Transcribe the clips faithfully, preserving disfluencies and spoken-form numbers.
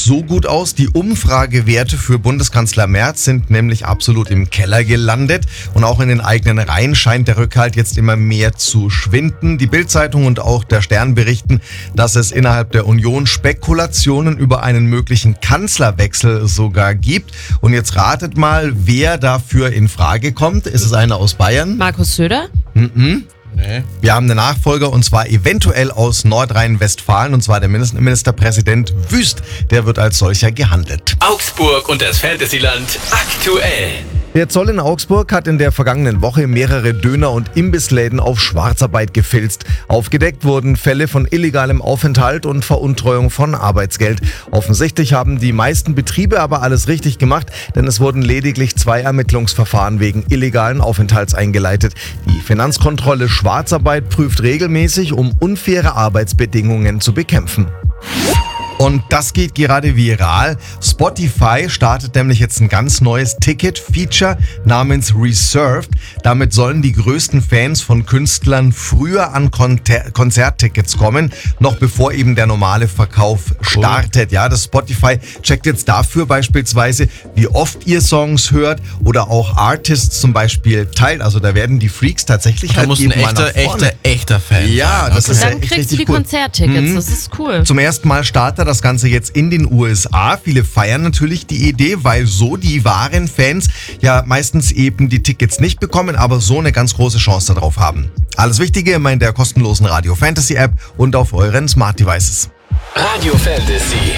so gut aus. Die Umfragewerte für Bundeskanzler Merz sind nämlich absolut im Keller gelandet. Und auch in den eigenen Reihen scheint der Rückhalt jetzt immer mehr zu schwinden. Die Bild-Zeitung und auch der Stern berichten, dass es innerhalb der Union Spekulationen über einen möglichen Kanzlerwechsel sogar gibt. Und jetzt ratet mal, wer dafür in Frage kommt. Ist es einer aus Bayern? Markus Söder? Mhm. Nee. Wir haben einen Nachfolger und zwar eventuell aus Nordrhein-Westfalen und zwar der Ministerpräsident Wüst. Der wird als solcher gehandelt. Augsburg und das Fantasyland aktuell. Der Zoll in Augsburg hat in der vergangenen Woche mehrere Döner- und Imbissläden auf Schwarzarbeit gefilzt. Aufgedeckt wurden Fälle von illegalem Aufenthalt und Veruntreuung von Arbeitsgeld. Offensichtlich haben die meisten Betriebe aber alles richtig gemacht, denn es wurden lediglich zwei Ermittlungsverfahren wegen illegalen Aufenthalts eingeleitet. Die Finanzkontrolle Schwarzarbeit prüft regelmäßig, um unfaire Arbeitsbedingungen zu bekämpfen. Und das geht gerade viral. Spotify startet nämlich jetzt ein ganz neues Ticket-Feature namens Reserved. Damit sollen die größten Fans von Künstlern früher an Konter- Konzerttickets kommen, noch bevor eben der normale Verkauf startet. Ja, das Spotify checkt jetzt dafür beispielsweise, wie oft ihr Songs hört oder auch Artists zum Beispiel teilt. Also da werden die Freaks tatsächlich da halt muss eben ein echter, mal nach vorne. echter, echter Fan Ja, sein. das Okay. ist ja Dann echt kriegst du richtig die cool. Konzerttickets, Mhm. das ist cool. Zum ersten Mal startet das Ganze jetzt in den U S A. Viele feiern natürlich die Idee, weil so die wahren Fans ja meistens eben die Tickets nicht bekommen, aber so eine ganz große Chance darauf haben. Alles Wichtige immer in der kostenlosen Radio Fantasy App und auf euren Smart Devices. Radio Fantasy.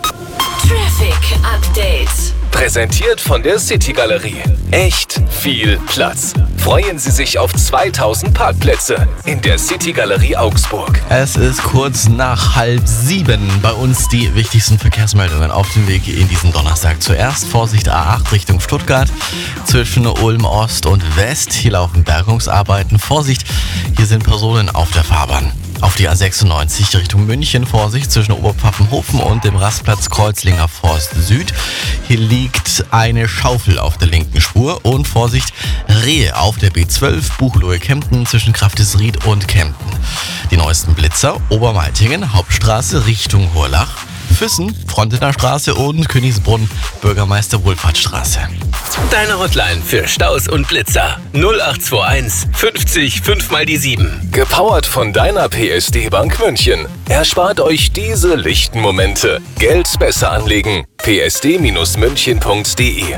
Traffic Update. Präsentiert von der City Galerie. Echt viel Platz. Freuen Sie sich auf zweitausend Parkplätze in der City Galerie Augsburg. Es ist kurz nach halb sieben. Bei uns die wichtigsten Verkehrsmeldungen auf dem Weg in diesen Donnerstag. Zuerst Vorsicht A acht Richtung Stuttgart zwischen Ulm Ost und West. Hier laufen Bergungsarbeiten. Vorsicht, hier sind Personen auf der Fahrbahn. Auf die A sechsundneunzig Richtung München, Vorsicht zwischen Oberpfaffenhofen und dem Rastplatz Kreuzlinger Forst Süd. Hier liegt eine Schaufel auf der linken Spur und Vorsicht, Rehe auf der B zwölf, Buchloe-Kempten zwischen Kraftesried und Kempten. Die neuesten Blitzer, Obermaltingen, Hauptstraße Richtung Hurlach, Füssen, Frontener Straße und Königsbrunn, Bürgermeister Wohlfahrtsstraße. Deine Hotline für Staus und Blitzer. null acht zwei eins fünfzig fünf mal die sieben. Gepowert von deiner P S D Bank München. Erspart euch diese lichten Momente. Geld besser anlegen. p s d münchen punkt d e.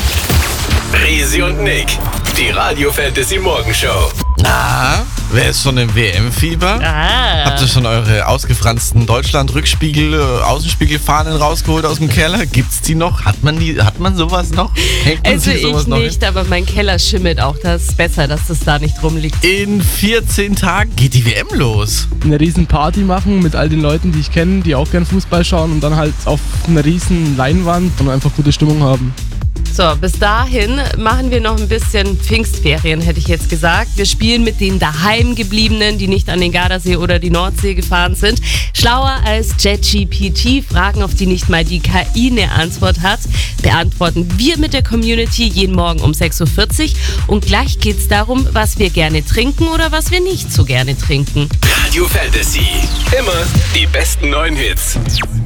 Resi und Nick. Die Radio Fantasy Morgenshow. Na, wer ist schon im W M-Fieber? Ah. Habt ihr schon eure ausgefransten Deutschland-Rückspiegel, äh, Außenspiegelfahnen rausgeholt aus dem Keller? Gibt's die noch? Hat man die? Hat man sowas noch? Hängt man Also sich sowas ich noch nicht, aber mein Keller schimmelt auch. Das ist besser, dass das da nicht rumliegt. In vierzehn Tagen geht die W M los. Eine riesen Party machen mit all den Leuten, die ich kenne, die auch gern Fußball schauen und dann halt auf einer riesen Leinwand und einfach gute Stimmung haben. So, bis dahin machen wir noch ein bisschen Pfingstferien, hätte ich jetzt gesagt. Wir spielen mit den Daheimgebliebenen, die nicht an den Gardasee oder die Nordsee gefahren sind. Schlauer als ChatGPT, Fragen, auf die nicht mal die K I eine Antwort hat, beantworten wir mit der Community jeden Morgen um sechs Uhr vierzig. Und gleich geht es darum, was wir gerne trinken oder was wir nicht so gerne trinken. Radio Fantasy. Immer die besten neuen Hits.